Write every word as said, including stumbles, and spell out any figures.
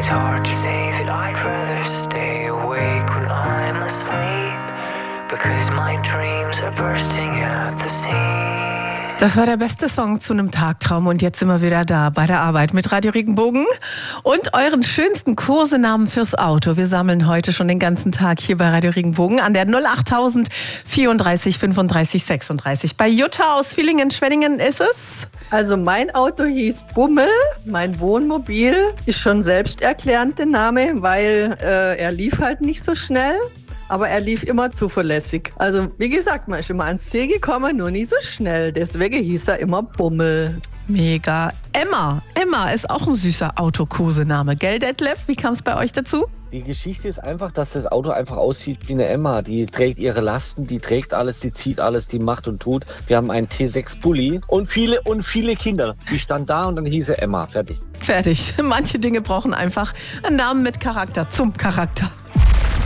It's hard to say that I'd rather stay awake when I'm asleep, because my dreams are bursting at the seams. Das war der beste Song zu einem Tagtraum und jetzt sind wir wieder da bei der Arbeit mit Radio Regenbogen und euren schönsten Kosenamen fürs Auto. Wir sammeln heute schon den ganzen Tag hier bei Radio Regenbogen an der null achttausend vierunddreißig fünfunddreißig sechsunddreißig. Bei Jutta aus Villingen-Schwenningen ist es? Also mein Auto hieß Bummel, mein Wohnmobil ist schon selbsterklärend der Name, weil äh, er lief halt nicht so schnell. Aber er lief immer zuverlässig. Also wie gesagt, man ist immer ans Ziel gekommen, nur nie so schnell. Deswegen hieß er immer Bummel. Mega. Emma. Emma ist auch ein süßer Autokosename. Gell, Detlef? Wie kam es bei euch dazu? Die Geschichte ist einfach, dass das Auto einfach aussieht wie eine Emma. Die trägt ihre Lasten, die trägt alles, die zieht alles, die macht und tut. Wir haben einen T sechs Bulli und viele und viele Kinder. Die stand da und dann hieß er Emma. Fertig. Fertig. Manche Dinge brauchen einfach einen Namen mit Charakter zum Charakter.